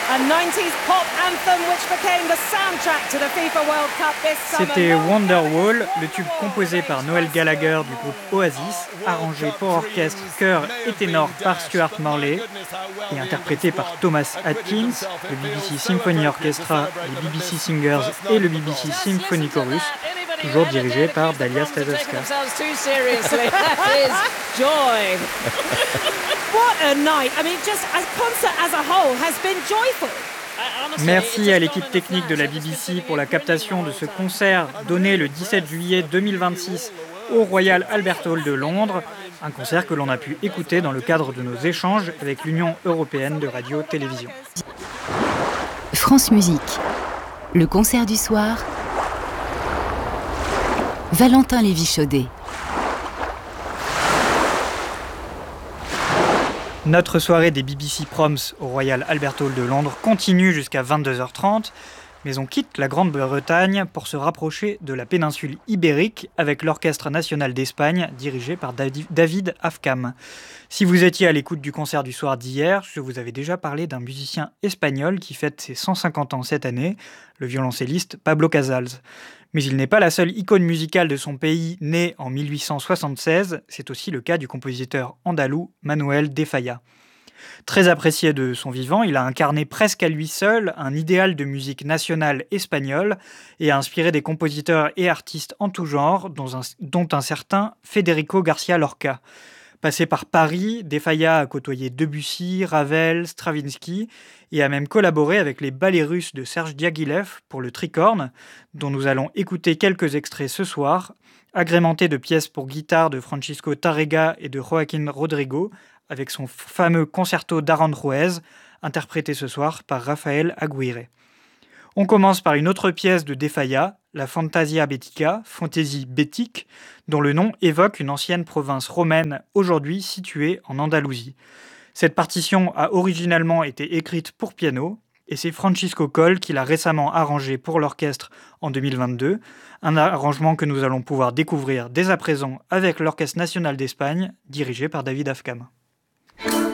C'était Wonderwall, le tube composé par Noel Gallagher du groupe Oasis, arrangé pour orchestre, chœur et ténor par Stuart Morley et interprété par Thomas Atkins, le BBC Symphony Orchestra, les BBC Singers et le BBC Symphony Chorus, toujours dirigé par Dalia Staszewska. Merci à l'équipe technique de la BBC pour la captation de ce concert donné le 17 juillet 2026 au Royal Albert Hall de Londres, un concert que l'on a pu écouter dans le cadre de nos échanges avec l'Union européenne de radio-télévision. France Musique, le concert du soir, Valentin Lévy-Chaudet. Notre soirée des BBC Proms au Royal Albert Hall de Londres continue jusqu'à 22h30, mais on quitte la Grande-Bretagne pour se rapprocher de la péninsule ibérique avec l'Orchestre national d'Espagne dirigé par David Afkam. Si vous étiez à l'écoute du concert du soir d'hier, je vous avais déjà parlé d'un musicien espagnol qui fête ses 150 ans cette année, le violoncelliste Pablo Casals. Mais il n'est pas la seule icône musicale de son pays, né en 1876, c'est aussi le cas du compositeur andalou Manuel de Falla. Très apprécié de son vivant, il a incarné presque à lui seul un idéal de musique nationale espagnole et a inspiré des compositeurs et artistes en tout genre, dont un certain Federico García Lorca. Passé par Paris, de Falla a côtoyé Debussy, Ravel, Stravinsky et a même collaboré avec les ballets russes de Serge Diaghilev pour le Tricorne, dont nous allons écouter quelques extraits ce soir, agrémentés de pièces pour guitare de Francisco Tárrega et de Joaquín Rodrigo, avec son fameux concerto d'Aranjuez, interprété ce soir par Rafael Aguirre. On commence par une autre pièce de De Falla, la Fantasia Bética, fantaisie bétique, dont le nom évoque une ancienne province romaine aujourd'hui située en Andalousie. Cette partition a originalement été écrite pour piano, et c'est Francisco Coll qui l'a récemment arrangée pour l'orchestre en 2022, un arrangement que nous allons pouvoir découvrir dès à présent avec l'Orchestre national d'Espagne, dirigé par David Afkam.